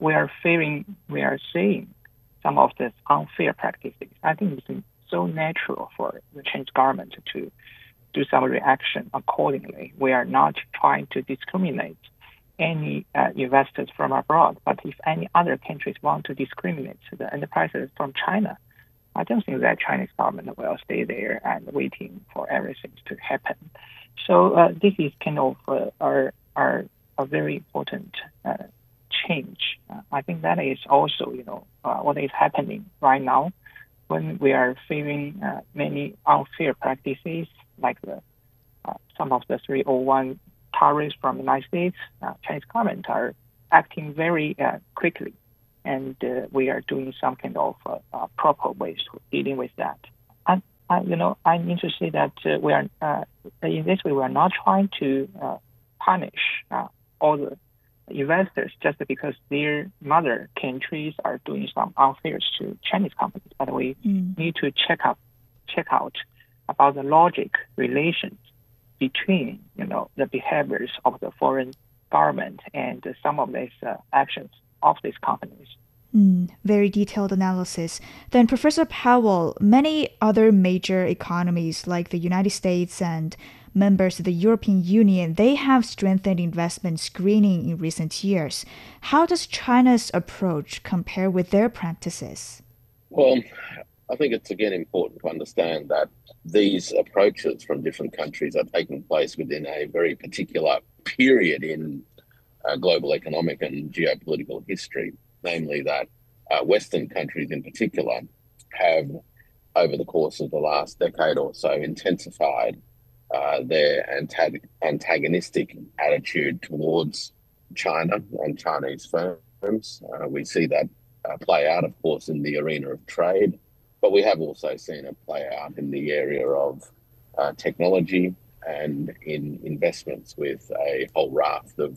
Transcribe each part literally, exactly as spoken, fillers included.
we are feeling, we are seeing some of these unfair practices. I think it's so natural for the Chinese government to do some reaction accordingly. We are not trying to discriminate any uh, investors from abroad, but if any other countries want to discriminate the enterprises from China, I don't think that Chinese government will stay there and waiting for everything to happen. So uh, this is kind of uh, our, our, a very important uh, change. Uh, I think that is also, you know, uh, what is happening right now when we are facing uh, many unfair practices like the uh, some of the three oh one tariffs from the United States. Uh, Chinese government are acting very uh, quickly, and uh, we are doing some kind of uh, uh, proper ways to dealing with that. And uh, you know, I need to say that uh, we are uh, in this way we are not trying to uh, punish uh, all the investors just because their mother countries are doing some unfair to Chinese companies, but we mm. need to check up, check out about the logic relations between, you know, the behaviors of the foreign government and uh, some of these uh, actions of these companies. Mm, very detailed analysis. Then, Professor Powell, many other major economies like the United States and members of the European Union, they have strengthened investment screening in recent years. How does China's approach compare with their practices? Well, I think it's again important to understand that these approaches from different countries are taking place within a very particular period in uh, global economic and geopolitical history, namely that uh, Western countries in particular have, over the course of the last decade or so, intensified uh, their antag- antagonistic attitude towards China and Chinese firms. Uh, we see that uh, play out, of course, in the arena of trade, but we have also seen it play out in the area of uh, technology and in investments with a whole raft of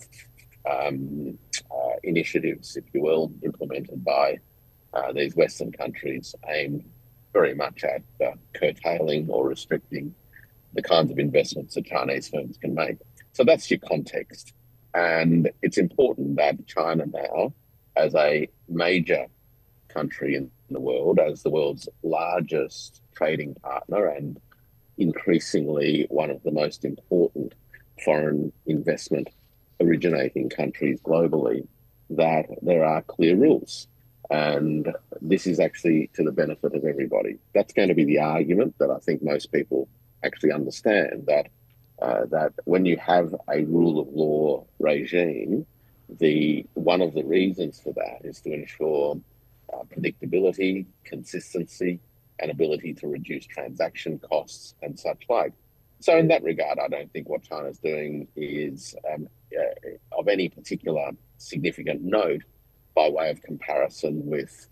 um, uh, initiatives, if you will, implemented by uh, these Western countries aimed very much at uh, curtailing or restricting the kinds of investments that Chinese firms can make. So that's your context. And it's important that China now, as a major country in the world, as the world's largest trading partner and increasingly one of the most important foreign investment originating countries globally, that there are clear rules. And this is actually to the benefit of everybody. That's going to be the argument that I think most people actually understand, that uh, that when you have a rule of law regime, the one of the reasons for that is to ensure uh, predictability, consistency, and ability to reduce transaction costs and such like. So in that regard, I don't think what China's doing is um, uh, of any particular significant note by way of comparison with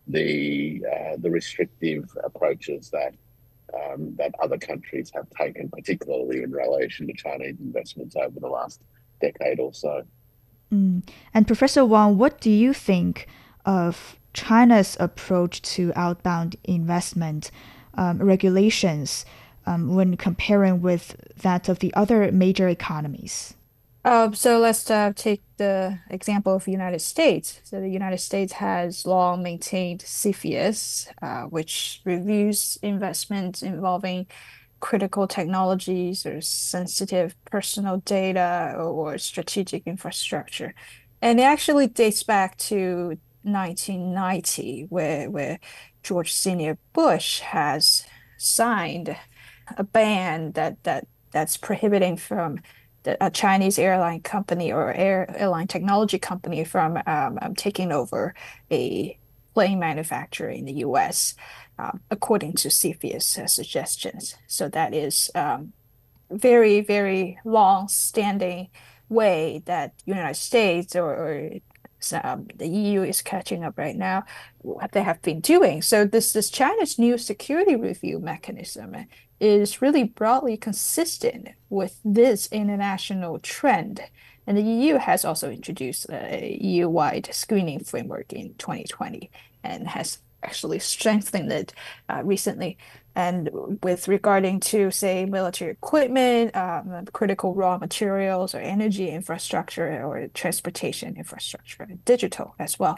the uh, the restrictive approaches that um, that other countries have taken, particularly in relation to Chinese investments over the last decade or so. Mm. And Professor Wang, what do you think of China's approach to outbound investment um, regulations um, when comparing with that of the other major economies? Uh, so let's uh, take the example of the United States. So the United States has long maintained CFIUS, uh, which reviews investments involving critical technologies or sensitive personal data or strategic infrastructure. And it actually dates back to nineteen ninety, where, where George Senior Bush has signed a ban that, that that's prohibiting from the, a Chinese airline company or air, airline technology company from um, um, taking over a plane manufacturer in the U S, um, according to CFIUS uh, suggestions. So that is um, very, very long-standing way that United States or, or um, the E U is catching up right now, what they have been doing. So this, this China's new security review mechanism is really broadly consistent with this international trend. And the E U has also introduced a E U-wide screening framework in twenty twenty and has actually strengthened it uh, recently. And with regarding to, say, military equipment, um, critical raw materials, or energy infrastructure, or transportation infrastructure, and digital as well.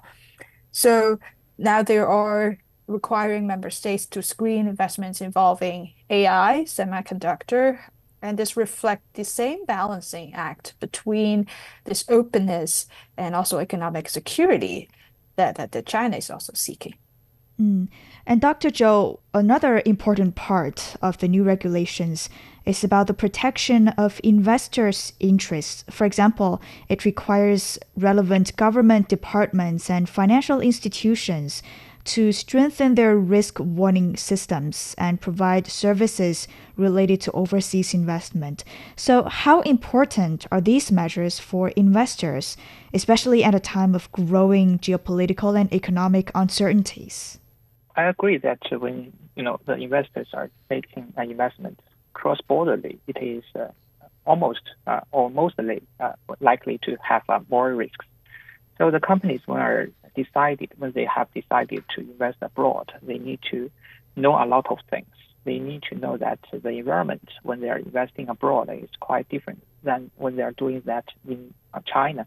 So now there are requiring member states to screen investments involving A I, semiconductor, and this reflect the same balancing act between this openness and also economic security that, that, that China is also seeking. Mm. And Doctor Zhou, another important part of the new regulations is about the protection of investors' interests. For example, it requires relevant government departments and financial institutions to strengthen their risk warning systems and provide services related to overseas investment. So, how important are these measures for investors, especially at a time of growing geopolitical and economic uncertainties? I agree that when you know the investors are making an investment cross-borderly, it is uh, almost uh, or mostly uh, likely to have uh, more risks. So the companies, when are decided when they have decided to invest abroad, they need to know a lot of things. They need to know that the environment when they are investing abroad is quite different than when they are doing that in uh, China.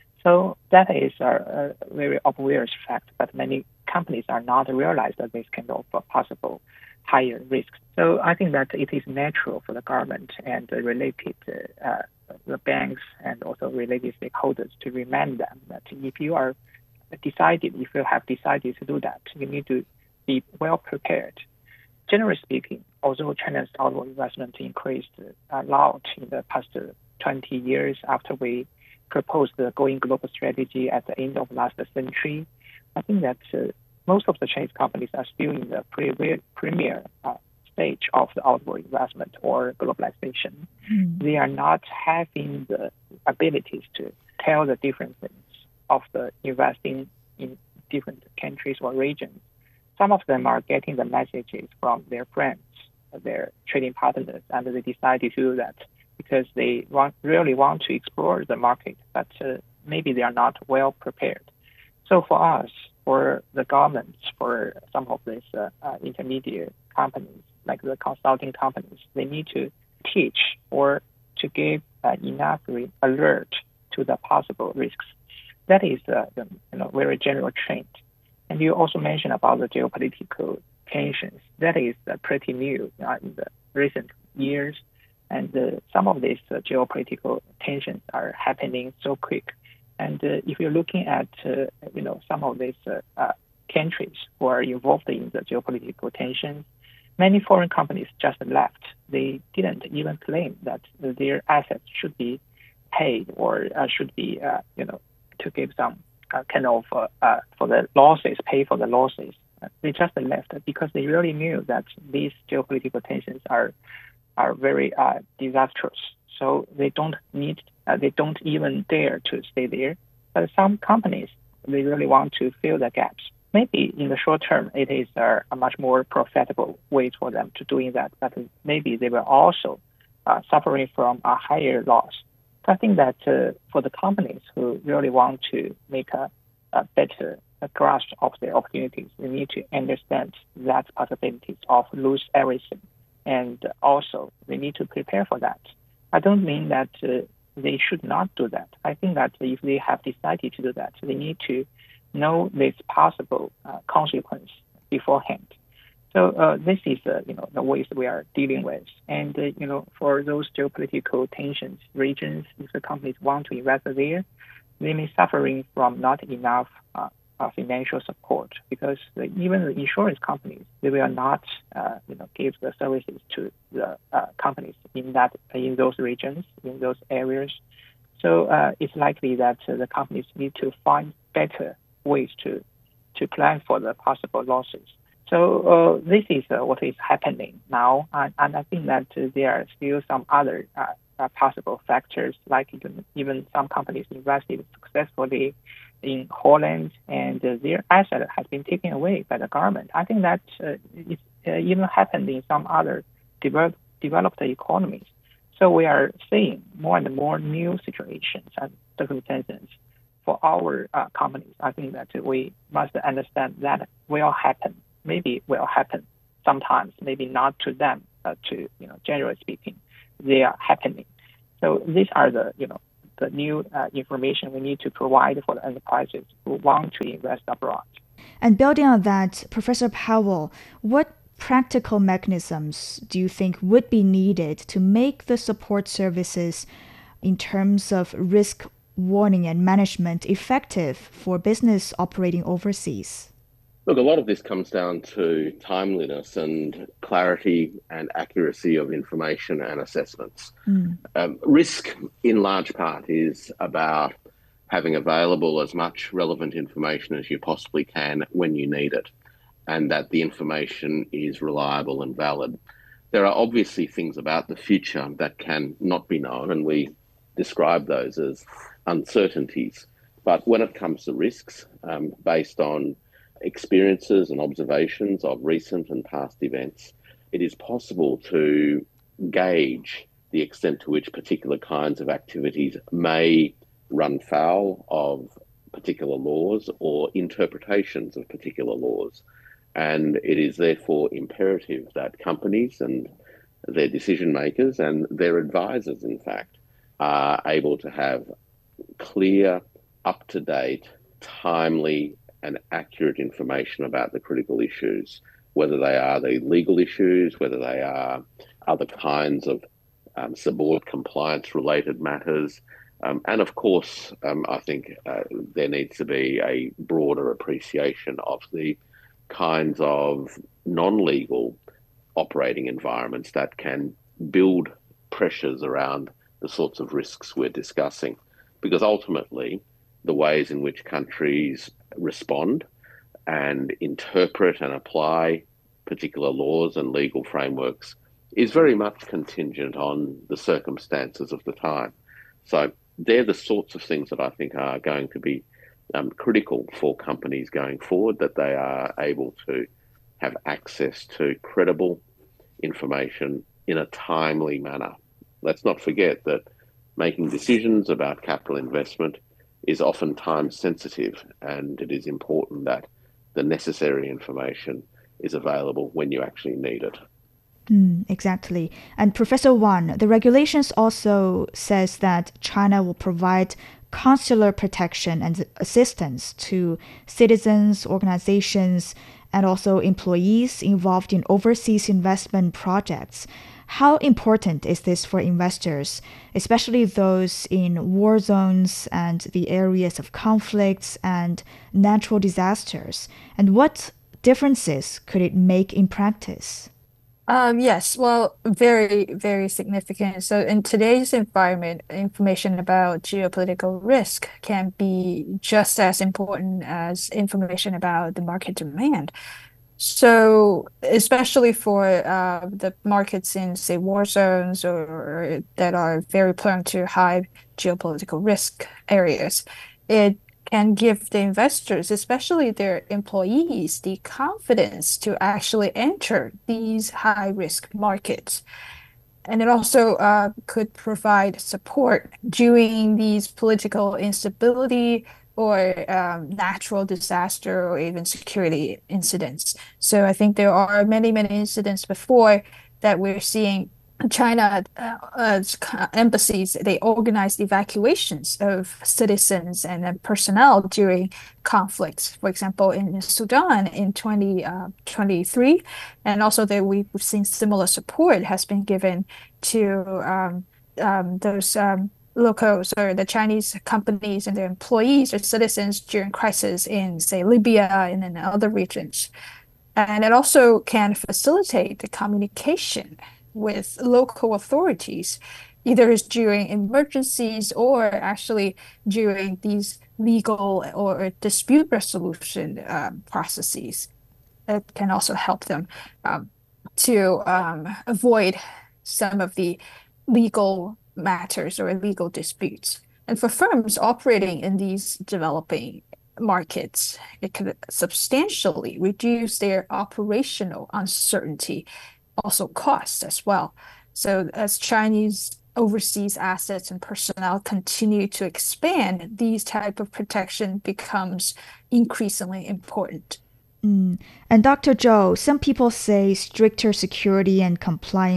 So that is a, a very obvious fact, but many companies are not realize that this kind of uh, possible higher risks. So I think that it is natural for the government and the related uh, the banks and also related stakeholders to remind them that if you are decided, if you have decided to do that, you need to be well prepared. Generally speaking, although China's outward investment increased a lot in the past twenty years after we proposed the Going Global strategy at the end of last century, I think that uh, most of the Chinese companies are still in the pre- premier uh, stage of the outward investment or globalization. Mm. They are not having the abilities to tell the differences of the investing in different countries or regions. Some of them are getting the messages from their friends, their trading partners, and they decide to do that because they want, really want to explore the market, but uh, maybe they are not well prepared. So for us, for the governments, for some of these uh, uh, intermediate companies, like the consulting companies, they need to teach or to give uh, enough re- alert to the possible risks. That is uh, the you know, very general trend. And you also mentioned about the geopolitical tensions. That is uh, pretty new uh, in the recent years. And uh, some of these uh, geopolitical tensions are happening so quick. And uh, if you're looking at uh, you know some of these uh, uh, countries who are involved in the geopolitical tensions, many foreign companies just left. They didn't even claim that their assets should be paid or uh, should be uh, you know to give some uh, kind of uh, uh, for the losses, pay for the losses. They just left because they really knew that these geopolitical tensions are are very uh, disastrous. So they don't need, uh, they don't even dare to stay there. But some companies, they really want to fill the gaps. Maybe in the short term, it is uh, a much more profitable way for them to doing that. But maybe they will also uh, suffering from a higher loss. So I think that uh, for the companies who really want to make a, a better a grasp of their opportunities, they need to understand that possibilities of lose everything. And also, they need to prepare for that. I don't mean that uh, they should not do that. I think that if they have decided to do that, they need to know this possible uh, consequence beforehand. So uh, this is, uh, you know, the ways we are dealing with. And, uh, you know, for those geopolitical tensions regions, if the companies want to invest there, they may suffering from not enough uh, uh, financial support because the, even the insurance companies, they will not, uh, you know, give the services to the uh, companies in that in those regions, in those areas. So uh, it's likely that uh, the companies need to find better ways to to plan for the possible losses. So uh, this is uh, what is happening now, and, and I think that uh, there are still some other uh, uh, possible factors, like even, even some companies invested successfully in Holland, and uh, their asset has been taken away by the government. I think that uh, it uh, even happened in some other developed developed economies. So we are seeing more and more new situations and circumstances. for our uh, companies, I think that we must understand that will happen. Maybe will happen sometimes, maybe not to them, but to, you know, generally speaking, they are happening. So these are the, you know, the new uh, information we need to provide for the enterprises who want to invest abroad. And building on that, Professor Powell, what practical mechanisms do you think would be needed to make the support services in terms of risk warning and management effective for business operating overseas? Look, a lot of this comes down to timeliness and clarity and accuracy of information and assessments. Mm. Um, risk, in large part, is about having available as much relevant information as you possibly can when you need it, and that the information is reliable and valid. There are obviously things about the future that can not be known, and we describe those as uncertainties. But when it comes to risks, um, based on experiences and observations of recent and past events, it is possible to gauge the extent to which particular kinds of activities may run foul of particular laws or interpretations of particular laws. And it is therefore imperative that companies and their decision makers and their advisors, in fact, are able to have clear, up-to-date, timely and accurate information about the critical issues, whether they are the legal issues, whether they are other kinds of um, subboard compliance-related matters. Um, and of course, um, I think uh, there needs to be a broader appreciation of the kinds of non-legal operating environments that can build pressures around the sorts of risks we're discussing. Because ultimately, the ways in which countries respond and interpret and apply particular laws and legal frameworks is very much contingent on the circumstances of the time. So they're the sorts of things that I think are going to be um, critical for companies going forward, that they are able to have access to credible information in a timely manner. Let's not forget that making decisions about capital investment is often time sensitive, and it is important that the necessary information is available when you actually need it. Mm, exactly. And Professor Wan, the regulations also says that China will provide consular protection and assistance to citizens, organizations, and also employees involved in overseas investment projects. How important is this for investors, especially those in war zones and the areas of conflicts and natural disasters? And what differences could it make in practice? Um, yes, well, very, very significant. So in today's environment, information about geopolitical risk can be just as important as information about the market demand. So especially for uh, the markets in, say, war zones or that are very prone to high geopolitical risk areas, it can give the investors, especially their employees, the confidence to actually enter these high-risk markets. And it also uh, could provide support during these political instability or um, natural disaster or even security incidents. So I think there are many, many incidents before that we're seeing China uh, uh, embassies, they organized evacuations of citizens and uh, personnel during conflicts. For example, in Sudan in twenty twenty-three, and also that we've seen similar support has been given to um, um, those um, locals or the Chinese companies and their employees or citizens during crisis in, say, Libya and in other regions. And it also can facilitate the communication with local authorities, either during emergencies or actually during these legal or dispute resolution um, processes. That can also help them um, to um, avoid some of the legal matters or legal disputes. And for firms operating in these developing markets, it could substantially reduce their operational uncertainty, also costs as well. So as Chinese overseas assets and personnel continue to expand, these type of protection becomes increasingly important. Mm. And Doctor Zhou, some people say stricter security and compliance